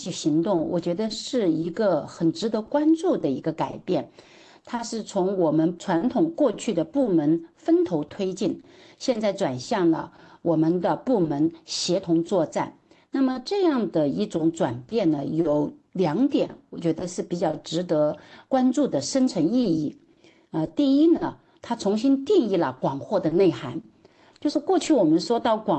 起行动，我觉得是一个很值得关注的一个改变。它是从我们传统过去的部门分头推进，现在转向了我们的部门协同作战。那么这样的一种转变呢，有2点，我觉得是比较值得关注的深层意义。第一呢，它重新定义了广阔的内涵，就是过去我们说到广。